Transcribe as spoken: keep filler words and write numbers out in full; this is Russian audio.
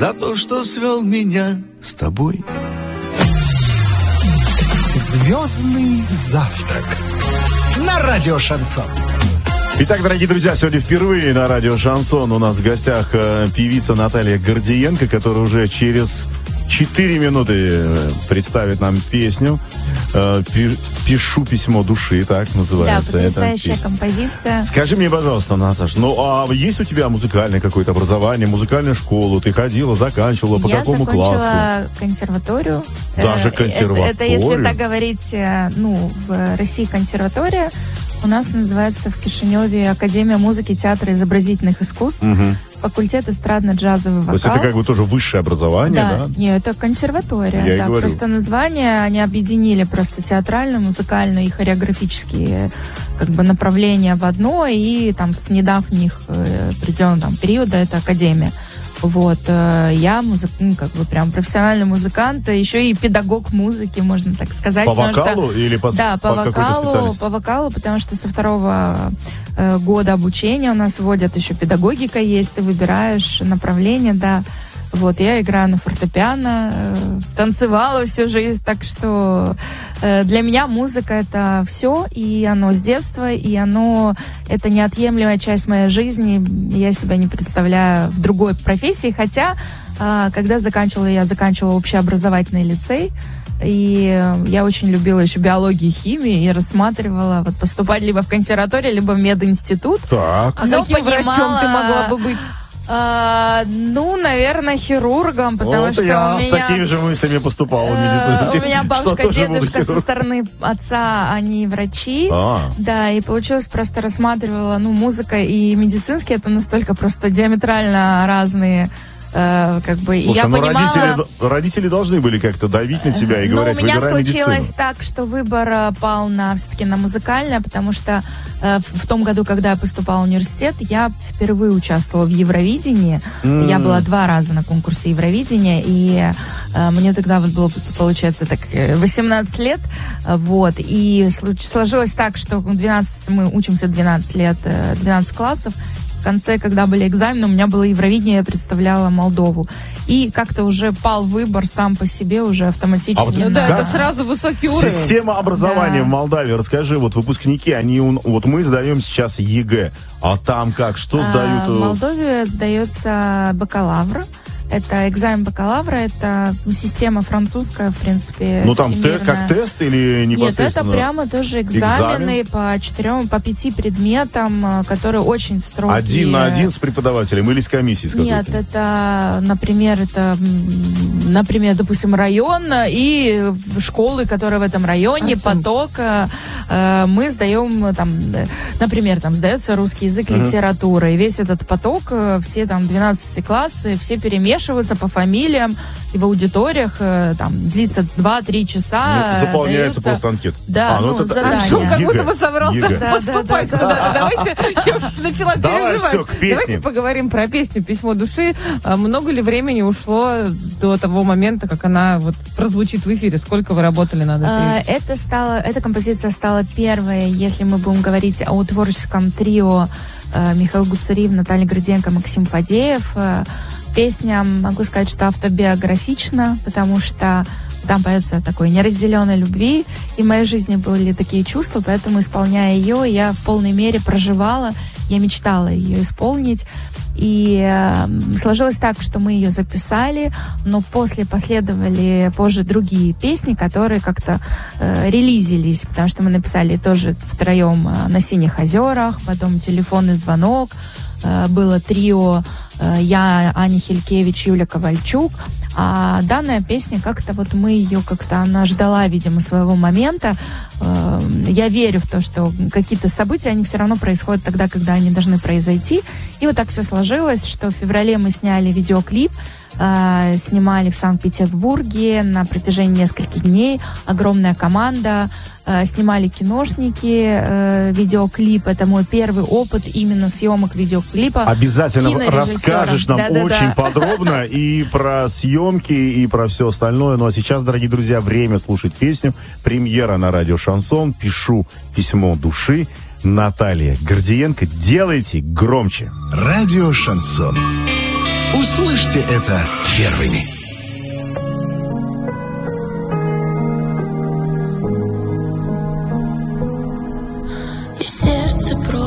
за то, что свел меня с тобой. Звездный завтрак на радио Шансон. Итак, дорогие друзья, сегодня впервые на радио Шансон у нас в гостях э, певица Наталья Гордиенко, которая уже через четыре минуты представит нам песню э, «Пишу письмо души», так называется. Да, потрясающая композиция. Скажи мне, пожалуйста, Наташ, ну а есть у тебя музыкальное какое-то образование, музыкальную школу? Ты ходила, заканчивала, по Я какому классу? Я закончила консерваторию. Даже консерваторию? Это, это если так говорить, ну, в России консерватория. У нас называется в Кишиневе Академия музыки, театра и изобразительных искусств. Угу. Факультет эстрадно-джазовый вокал. То есть это как бы тоже высшее образование, да? Да, нет, это консерватория. Я да, и говорю. Просто название они объединили просто театральное, музыкальное и хореографические как бы направления в одно, и там с недавних э, определенного там, периода это академия. Вот, э, я музык, ну, как бы прям профессиональный музыкант, еще и педагог музыки, можно так сказать. По вокалу что, или по, да, по, по какой-то вокалу, специальности? по вокалу, потому что со второго э, года обучения у нас вводят еще педагогика есть, ты выбираешь направление, да. Вот, я играю на фортепиано, э, танцевала всю жизнь, так что э, для меня музыка это все, и оно с детства, и оно это неотъемлемая часть моей жизни. Я себя не представляю в другой профессии, хотя э, когда заканчивала, я заканчивала общеобразовательный лицей, и я очень любила еще биологию и химию, и рассматривала вот поступать либо в консерваторию, либо в мединститут. Так. А каким понимала... врачом ты могла бы быть? А, ну, наверное, хирургом, потому вот что я у меня... с такими же мыслями поступал в медицинский. У меня бабушка, дедушка со стороны отца, они врачи. А. Да, и получилось, просто рассматривала, ну, музыка и медицинский, это настолько просто диаметрально разные... Э, как бы, Слушай, я ну понимала... родители, родители должны были как-то давить на тебя и ну, говорить, у меня выбирай случилось медицину. так, что выбор э, пал на все-таки на музыкальное, потому что э, в, в том году, когда я поступала в университет, я впервые участвовала в Евровидении. Mm. Я была два раза на конкурсе Евровидения, и э, мне тогда вот было, получается, так восемнадцать лет, вот, и сложилось так, что в двенадцать, мы учимся двенадцать лет, двенадцать классов. В конце, когда были экзамены, у меня было Евровидение, я представляла Молдову. И как-то уже пал выбор сам по себе уже автоматически. А вот ну, на... да, это сразу высокий уровень. Система образования да. в Молдавии. Расскажи, вот выпускники, они, вот мы сдаем сейчас ЕГЭ, а там как, что сдают? А, в Молдове сдается бакалавр. Это экзамен бакалавра, это система французская, в принципе, ну, там те, всемирная. как тест или непосредственно? Нет, это прямо тоже экзамены Экзамен? по четырем, по пяти предметам, которые очень строгие. Один на один с преподавателем или с комиссией? С Нет, это, например, это, например, допустим, район и школы, которые в этом районе, а поток. Мы сдаем, там, например, там сдается русский язык, uh-huh. литература, и весь этот поток, все там двенадцатые классы, все перемешиваются по фамилиям, и в аудиториях там длится два-три часа. Ну, заполняется дается... просто анкет. Да, а, ну, ну, это... задание. Артем как будто бы собрался да, поступать да, да, куда-то. да. Давайте, я начала Давай, переживать. все, к песне. Давайте поговорим про песню «Письмо души». А много ли времени ушло до того момента, как она вот прозвучит в эфире? Сколько вы работали над этой? Это стало, эта композиция стала первой, если мы будем говорить о творческом трио Михаил Гуцериев, Наталья Гордиенко, Максим Фадеев. Песня, могу сказать, что автобиографична, потому что там поется о такой неразделенной любви, и в моей жизни были такие чувства, поэтому, исполняя ее, я в полной мере проживала, я мечтала ее исполнить. И э, сложилось так, что мы ее записали, но после последовали позже другие песни, которые как-то э, релизились, потому что мы написали тоже втроем э, «На синих озерах», потом «Телефонный звонок», э, было трио э, я, Аня Хилькевич, Юля Ковальчук. А данная песня, как-то вот мы ее, как-то она ждала, видимо, своего момента. Я верю в то, что какие-то события, они все равно происходят тогда, когда они должны произойти. И вот так все сложилось, что в феврале мы сняли видеоклип, э, снимали в Санкт-Петербурге на протяжении нескольких дней. Огромная команда. Э, снимали киношники, э, видеоклип. Это мой первый опыт именно съемок видеоклипа. Обязательно расскажешь нам Да-да-да. очень подробно и про съемки, и про все остальное. Ну а сейчас, дорогие друзья, время слушать песню. Премьера на радио Шансон. «Пишу письмо души». Наталья Гордиенко. Делайте громче. Радио Шансон. Услышьте это первыми. И сердце просто